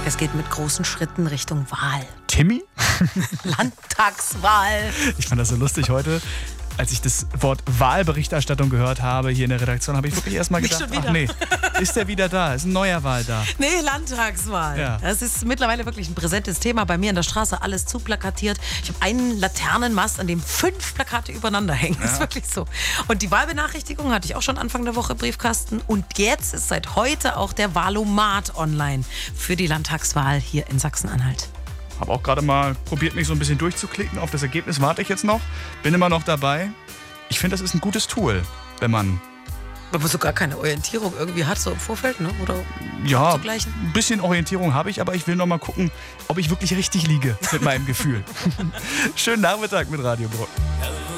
Es geht mit großen Schritten Richtung Wahl. Timmy? Landtagswahl. Ich fand das so lustig heute. Als ich das Wort Wahlberichterstattung gehört habe hier in der Redaktion, habe ich wirklich erstmal gedacht, ach nee, ist der wieder da? Ist ein neuer Wahl da? Nee, Landtagswahl. Ja. Das ist mittlerweile wirklich ein präsentes Thema. Bei mir in der Straße alles zuplakatiert. Ich habe einen Laternenmast, an dem 5 Plakate übereinander hängen. Das ist wirklich so. Und die Wahlbenachrichtigung hatte ich auch schon Anfang der Woche im Briefkasten. Und jetzt ist seit heute auch der Wahlomat online für die Landtagswahl hier in Sachsen-Anhalt. Habe auch gerade mal probiert, mich so ein bisschen durchzuklicken. Auf das Ergebnis warte ich jetzt noch. Bin immer noch dabei. Ich finde, das ist ein gutes Tool, wenn man sogar keine Orientierung irgendwie hat, so im Vorfeld, ne? Oder ja, zugleichen? ein bisschen Orientierung habe ich, aber ich will noch mal gucken, ob ich wirklich richtig liege mit meinem Gefühl. Schönen Nachmittag mit Radio Bruck.